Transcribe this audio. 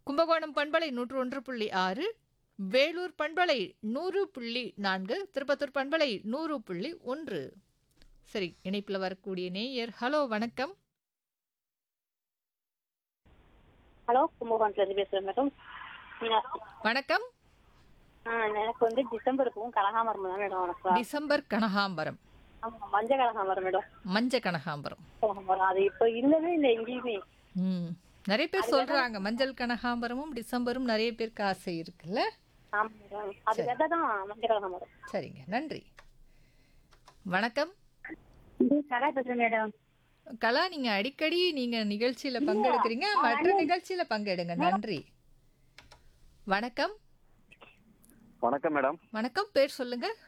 கும்பகோணம் பண்பலை 101.6, வேலூர் பண்பலை 100.4, திருப்பத்தூர் பண்பலை 100.1. சரி, இணைப்பில் வரக்கூடிய நேயர். ஹலோ, வணக்கம். ஹலோ, கும்பகோணத்துல இருந்து பேசுறேன் மேடம். வணக்கம். எனக்கு வந்து டிசம்பருக்கும் கனகாமரம் தான் மேடம். வணக்கம். டிசம்பர் கனகாம்பரம். ஆமா, மஞ்சள் கனகாமரம் மேடம். மஞ்ச கனகாம்பரம். கனகாமரம் அது இப்ப இல்லவே இல்லை எங்கேயுமே. நிறைய பேர் சொல்றாங்க மஞ்சள் கனகாம்பரமும் டிசம்பரும் நிறைய பேருக்கு ஆசை இருக்குல்ல. ஆமா மேடம், அது விதை தான் மஞ்சள் கனகாமரம். சரிங்க, நன்றி. வணக்கம். கலா பேசுறேன் மேடம். கலா, நீங்க அடிக்கடி நிகழ்ச்சியில பங்கெடுக்கிறீங்க, மற்ற நிகழ்ச்சியில பங்கெடுங்க. நன்றி. வணக்கம். வணக்கம் மேடம். வணக்கம், பேர் சொல்லுங்க.